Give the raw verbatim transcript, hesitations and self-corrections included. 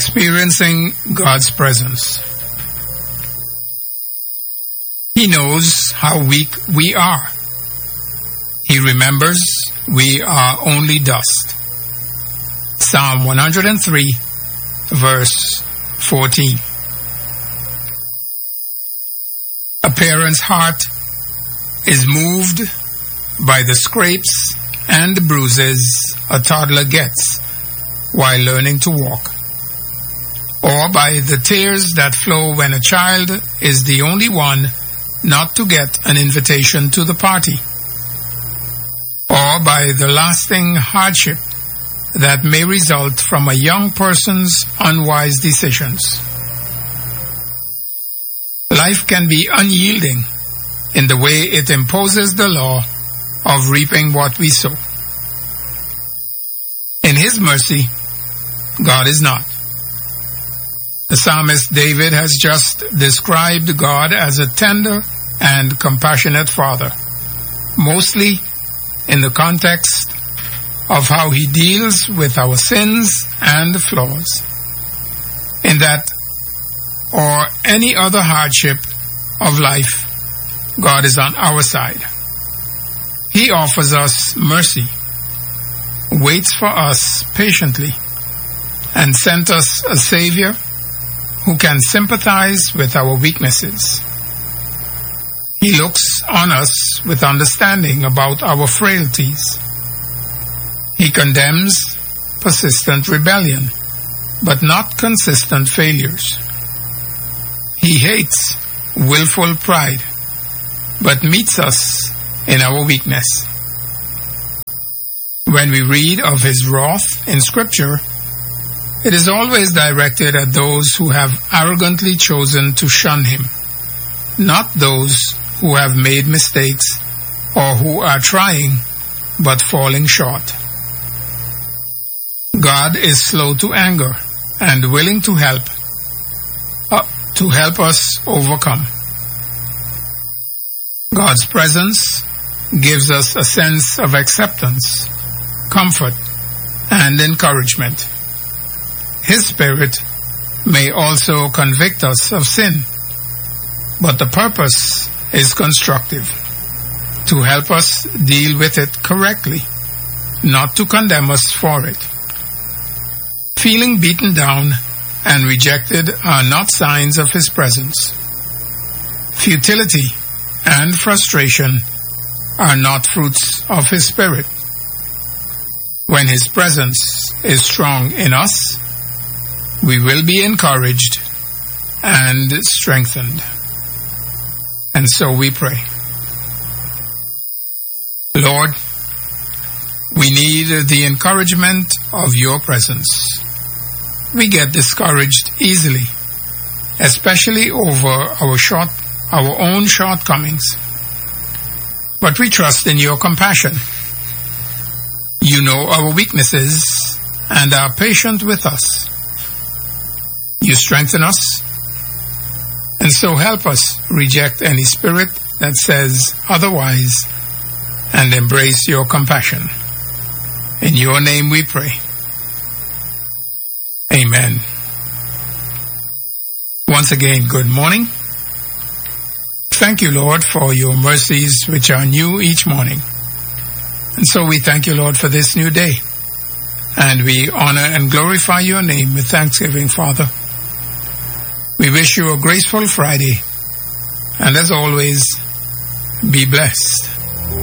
Experiencing God's presence. He knows how weak we are. He remembers we are only dust. Psalm one hundred three, verse fourteen. A parent's heart is moved by the scrapes and bruises a toddler gets while learning to walk, or by the tears that flow when a child is the only one not to get an invitation to the party, or by the lasting hardship that may result from a young person's unwise decisions. Life can be unyielding in the way it imposes the law of reaping what we sow. In His mercy, God is not. The psalmist David has just described God as a tender and compassionate Father, mostly in the context of how He deals with our sins and flaws. In that or any other hardship of life, God is on our side. He offers us mercy, waits for us patiently, and sent us a Savior who can sympathize with our weaknesses. He looks on us with understanding about our frailties. He condemns persistent rebellion, but not consistent failures. He hates willful pride, but meets us in our weakness. When we read of His wrath in Scripture, it is always directed at those who have arrogantly chosen to shun Him, not those who have made mistakes or who are trying but falling short. God is slow to anger and willing to help, uh, to help us overcome. God's presence gives us a sense of acceptance, comfort, and encouragement. His Spirit may also convict us of sin, but the purpose is constructive, to help us deal with it correctly, not to condemn us for it. Feeling beaten down and rejected are not signs of His presence. Futility and frustration are not fruits of His Spirit. When His presence is strong in us, we will be encouraged and strengthened. And so we pray. Lord, we need the encouragement of Your presence. We get discouraged easily, especially over our short, our own shortcomings. But we trust in Your compassion. You know our weaknesses and are patient with us. You strengthen us, and so help us reject any spirit that says otherwise and embrace Your compassion. In Your name we pray. Amen. Once again, good morning. Thank You, Lord, for Your mercies which are new each morning. And so we thank You, Lord, for this new day. And we honor and glorify Your name with thanksgiving, Father. We wish you a graceful Friday. And as always, be blessed.